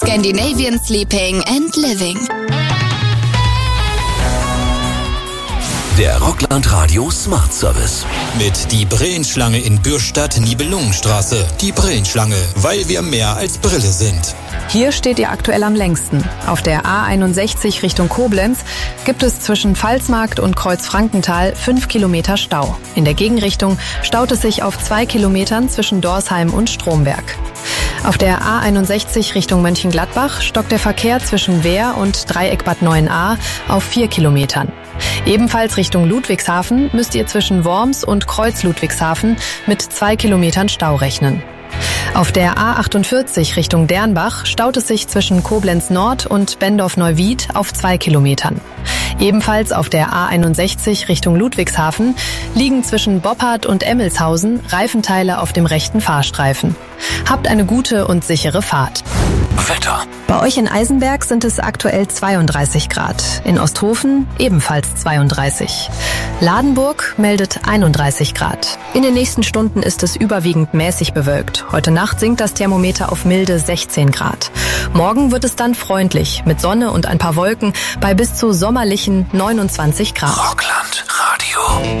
Scandinavian Sleeping and Living. Der Rockland Radio Smart Service. Mit die Brillenschlange in Bürstadt-Nibelungenstraße. Die Brillenschlange, weil wir mehr als Brille sind. Hier steht ihr aktuell am längsten. Auf der A61 Richtung Koblenz gibt es zwischen Pfalzmarkt und Kreuzfrankenthal 5 Kilometer Stau. In der Gegenrichtung staut es sich auf 2 Kilometern zwischen Dorsheim und Stromberg. Auf der A61 Richtung Mönchengladbach stockt der Verkehr zwischen Wehr und Dreieck Bad 9a auf 4 Kilometern. Ebenfalls Richtung Ludwigshafen müsst ihr zwischen Worms und Kreuz Ludwigshafen mit 2 Kilometern Stau rechnen. Auf der A48 Richtung Dernbach staut es sich zwischen Koblenz Nord und Bendorf-Neuwied auf 2 Kilometern. Ebenfalls auf der A61 Richtung Ludwigshafen liegen zwischen Boppard und Emmelshausen Reifenteile auf dem rechten Fahrstreifen. Habt eine gute und sichere Fahrt. Wetter. Bei euch in Eisenberg sind es aktuell 32 Grad. In Osthofen ebenfalls 32. Ladenburg meldet 31 Grad. In den nächsten Stunden ist es überwiegend mäßig bewölkt. Heute Nacht sinkt das Thermometer auf milde 16 Grad. Morgen wird es dann freundlich mit Sonne und ein paar Wolken bei bis zu sommerlichen 29 Grad. Rockland Radio.